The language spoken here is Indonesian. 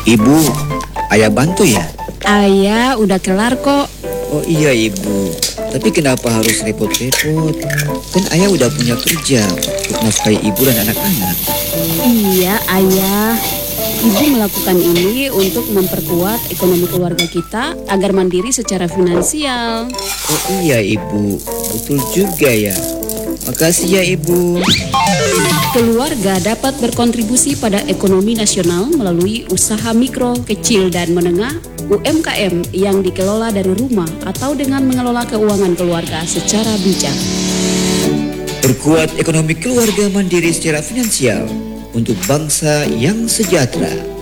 Ibu, ayah bantu ya? Ayah udah kelar kok. Oh iya ibu, tapi kenapa harus repot-repot? Kan ayah udah punya kerja untuk nafkahi ibu dan anak-anak. Iya ayah, ibu melakukan ini untuk memperkuat ekonomi keluarga kita agar mandiri secara finansial. Oh iya ibu, betul juga ya. Makasih ya ibu. Keluarga dapat berkontribusi pada ekonomi nasional melalui usaha mikro, kecil, dan menengah UMKM yang dikelola dari rumah atau dengan mengelola keuangan keluarga secara bijak. Perkuat ekonomi keluarga mandiri secara finansial untuk bangsa yang sejahtera.